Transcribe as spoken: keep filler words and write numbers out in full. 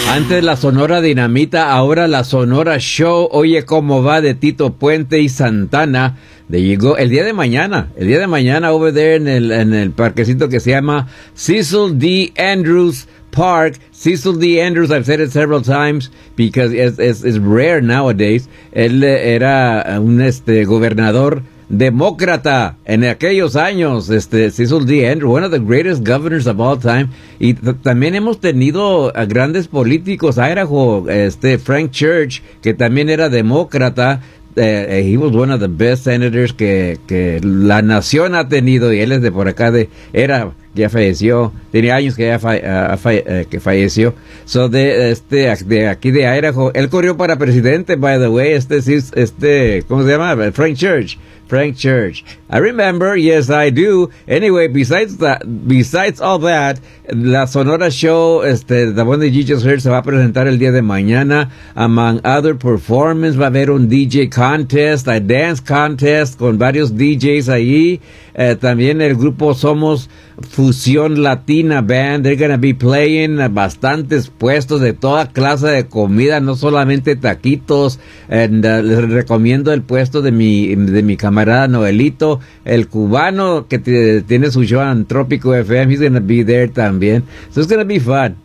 Antes la Sonora Dinamita, ahora la Sonora Show. Oye, cómo va de Tito Puente y Santana. De llegó el día de mañana, el día de mañana over there en el, en el parquecito que se llama Cecil D. Andrews Park. Cecil D. Andrews, I've said it several times because it's, it's, it's rare nowadays. Él era un este gobernador demócrata en aquellos años, este Cecil D. Andrews, one of the greatest governors of all time. Y t- también hemos tenido a grandes políticos, Idaho, este Frank Church, que también era demócrata. Uh, he was one of the best senators que, que la nación ha tenido, y él es de por acá, de era ya falleció, tenía años que ya fa, uh, fa, uh, que falleció. So de este de aquí de Idaho, él corrió para presidente, by the way. Este este ¿cómo se llama? Frank Church. Frank Church. I remember, yes, I do. Anyway, besides that, besides all that, la Sonora Show, este, the one that you just heard, se va a presentar el día de mañana. Among other performance, va a haber un D J contest, a dance contest con varios D Js ahí. Eh, también el grupo Somos Fusión Latina Band, they're gonna be playing bastantes puestos de toda clase de comida, no solamente taquitos. And, uh, les recomiendo el puesto de mi de mi camarada Noelito, el cubano que t- tiene su show en Trópico F M. He's gonna be there también. So it's gonna be fun.